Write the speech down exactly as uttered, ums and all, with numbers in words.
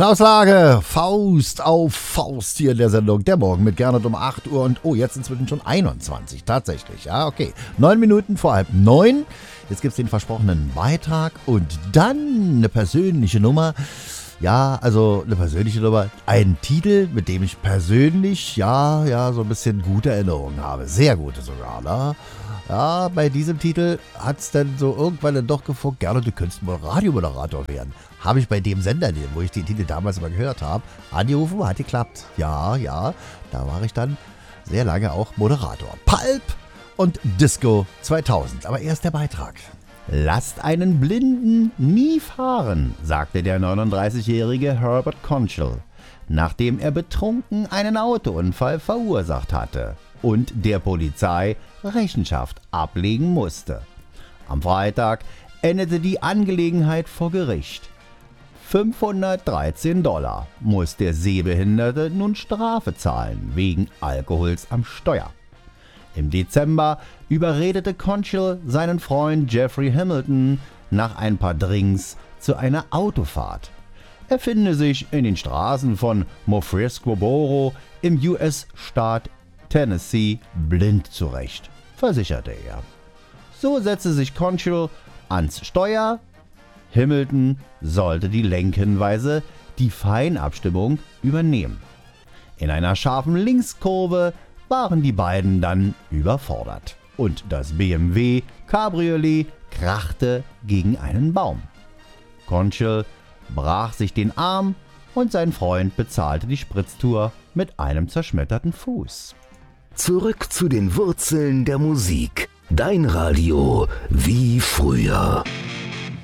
Klaus Lage, Faust auf Faust hier in der Sendung. Der Morgen mit Gernot um acht Uhr und oh, jetzt inzwischen schon einundzwanzig, tatsächlich. Ja, okay. Neun Minuten vor halb neun. Jetzt gibt es den versprochenen Beitrag und dann eine persönliche Nummer. Ja, also eine persönliche Nummer. Ein Titel, mit dem ich persönlich, ja, ja, so ein bisschen gute Erinnerungen habe. Sehr gute sogar, ne? Ja, bei diesem Titel hat es dann so irgendwann dann doch gefunkt, Gernot, du könntest mal Radiomoderator werden. Habe ich bei dem Sender, wo ich den Titel damals mal gehört habe, angerufen, hat geklappt. Ja, ja, da war ich dann sehr lange auch Moderator. Pulp und Disco zweitausend, aber erst der Beitrag. Lasst einen Blinden nie fahren, sagte der neununddreißigjährige Herbert Conchal, nachdem er betrunken einen Autounfall verursacht hatte und der Polizei Rechenschaft ablegen musste. Am Freitag endete die Angelegenheit vor Gericht. fünfhundertdreizehn Dollar muss der Sehbehinderte nun Strafe zahlen wegen Alkohols am Steuer. Im Dezember überredete Conchal seinen Freund Jeffrey Hamilton nach ein paar Drinks zu einer Autofahrt. Er finde sich in den Straßen von Murfreesboro im U S-Staat Tennessee blind zurecht, versicherte er. So setzte sich Conchal ans Steuer. Hamilton sollte die Lenkhinweise, die Feinabstimmung, übernehmen. In einer scharfen Linkskurve waren die beiden dann überfordert und das B M W Cabriolet krachte gegen einen Baum. Conchal brach sich den Arm und sein Freund bezahlte die Spritztour mit einem zerschmetterten Fuß. Zurück zu den Wurzeln der Musik. Dein Radio wie früher.